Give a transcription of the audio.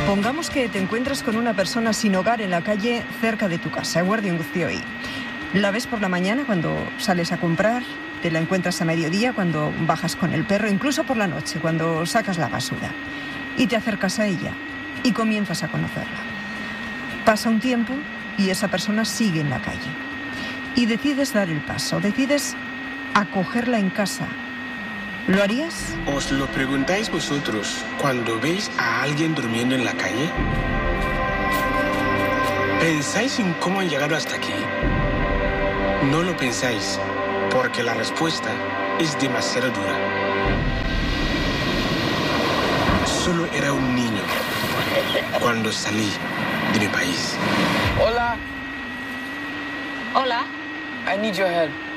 Pongamos que te encuentras con una persona sin hogar en la calle cerca de tu casa, eguerdi guztioi. La ves por la mañana cuando sales a comprar, te la encuentras a mediodía cuando bajas con el perro, incluso por la noche cuando sacas la basura. Y te acercas a ella y comienzas a conocerla. Pasa un tiempo y esa persona sigue en la calle. Y decides dar el paso, decides acogerla en casa. ¿Lo harías? ¿Os lo preguntáis vosotros cuando veis a alguien durmiendo en la calle? ¿Pensáis en cómo han llegado hasta aquí? No lo pensáis, porque la respuesta es demasiado dura. Solo era un niño cuando salí de mi país. Hola. Hola. I need your help.